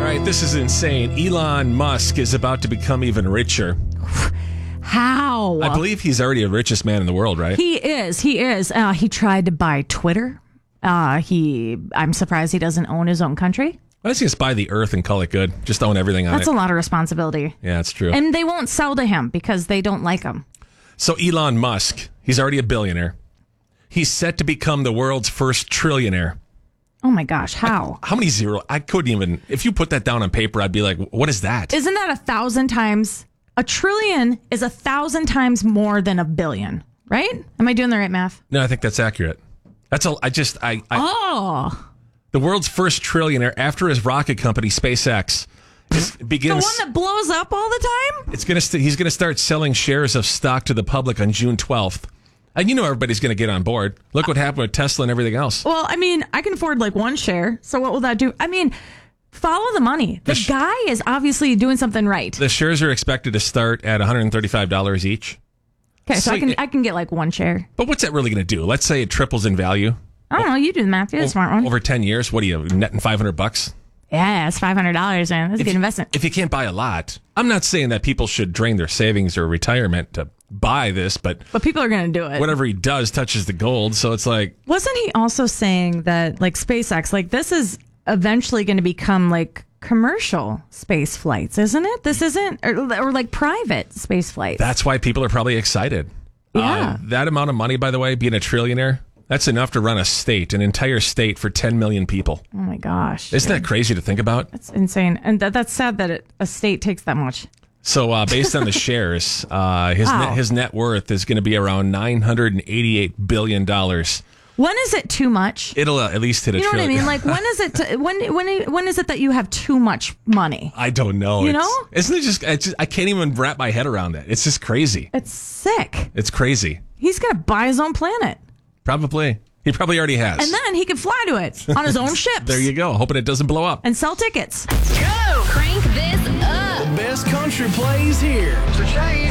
right, this is insane. Elon Musk is about to become even richer. How? I believe he's already the richest man in the world, right? He is. He tried to buy Twitter. I'm surprised he doesn't own his own country. Why doesn't he just buy the earth and call it good? Just own everything on it. That's a lot of responsibility. Yeah, that's true. And they won't sell to him because they don't like him. So Elon Musk, he's already a billionaire. He's set to become the world's first trillionaire. Oh my gosh, how? How many zero? I couldn't even, if you put that down on paper, I'd be like, what is that? Isn't that 1,000 times? A trillion is 1,000 times more than a billion, right? Am I doing the right math? No, I think that's accurate. That's all. The world's first trillionaire after his rocket company, SpaceX, begins. The one that blows up all the time? He's going to start selling shares of stock to the public on June 12th. And you know everybody's going to get on board. Look what happened with Tesla and everything else. Well, I mean, I can afford like one share. So what will that do? I mean, follow the money. The guy is obviously doing something right. The shares are expected to start at $135 each. Okay, so I can get like one share. But what's that really going to do? Let's say it triples in value. I don't know. You do the math. You're the smart one. Over 10 years, what are you, netting $500? Yeah, it's $500, man. That's a good investment. If you can't buy a lot, I'm not saying that people should drain their savings or retirement to buy this, but people are going to do it. Whatever he does touches the gold. So it's like, wasn't he also saying that like SpaceX, like this is eventually going to become like commercial space flights, isn't it? This isn't, or like private space flights. That's why people are probably excited. Yeah. That amount of money, by the way, being a trillionaire, that's enough to run an entire state for 10 million people. Oh my gosh. Isn't that crazy to think about? That's insane. And that's sad that a state takes that much. So based on the shares, his net worth is going to be around $988 billion. When is it too much? It'll at least hit a trillion. You know what I mean? Like when is it? When is it that you have too much money? I don't know. You know? Isn't it just? I can't even wrap my head around that. It's just crazy. It's sick. It's crazy. He's gonna buy his own planet. Probably. He probably already has. And then he can fly to it on his own ships. There you go. Hoping it doesn't blow up. And sell tickets. Go! Crank this up. The best country plays here.